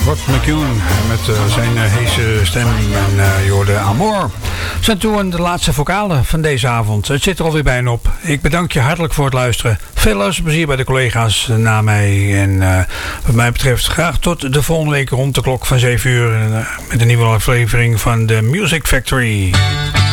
Rod McCune met zijn heese stem en je hoorde Amor. We zijn toe aan de laatste vocalen van deze avond. Het zit er alweer bijna op. Ik bedank je hartelijk voor het luisteren. Veel luisterplezier bij de collega's na mij. En wat mij betreft graag tot de volgende week rond de klok van 7 uur. Met een nieuwe aflevering van de Music Factory.